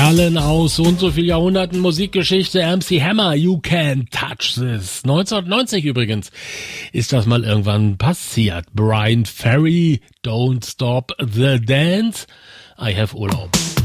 Perlen aus so und so viel Jahrhunderten Musikgeschichte. MC Hammer, You Can't Touch This. 1990 übrigens ist das mal irgendwann passiert. Bryan Ferry, Don't Stop the Dance. I Have Urlaub.